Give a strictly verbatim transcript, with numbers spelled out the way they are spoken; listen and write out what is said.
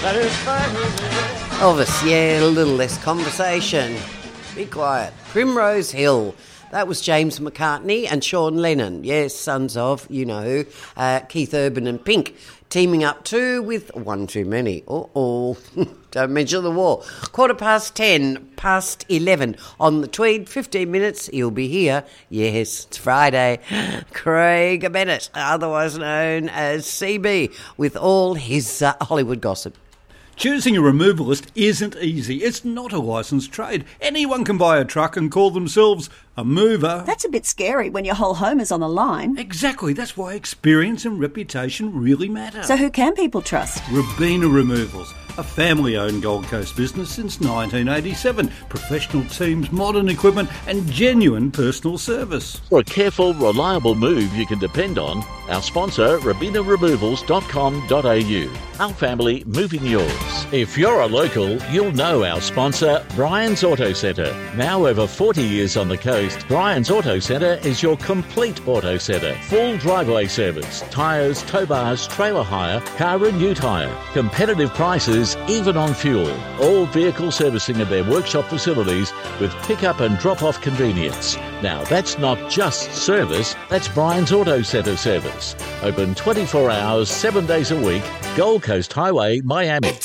Elvis, yeah, a little less conversation. Be quiet. Primrose Hill. That was James McCartney and Sean Lennon. Yes, sons of, you know who, uh, Keith Urban and Pink, teaming up too with One Too Many. Uh-oh. Don't mention the war. Quarter past ten, past eleven on the Tweed. fifteen minutes, he'll be here. Yes, it's Friday. Craig Bennett, otherwise known as C B, with all his uh, Hollywood gossip. Choosing a removalist isn't easy. It's not a licensed trade. Anyone can buy a truck and call themselves a mover. That's a bit scary when your whole home is on the line. Exactly. That's why experience and reputation really matter. So who can people trust? Robina Removals, a family-owned Gold Coast business since nineteen eighty-seven. Professional teams, modern equipment and genuine personal service. For a careful, reliable move you can depend on, our sponsor, robina removals dot com dot a u. Our family moving yours. If you're a local, you'll know our sponsor, Brian's Auto Centre. Now over forty years on the coast, Brian's Auto Centre is your complete auto centre. Full driveway service, tyres, tow bars, trailer hire, car and ute hire. Competitive prices, even on fuel. All vehicle servicing at their workshop facilities with pick-up and drop-off convenience. Now, that's not just service, that's Brian's Auto Centre service. Open twenty-four hours, seven days a week, Gold Coast Highway, Miami.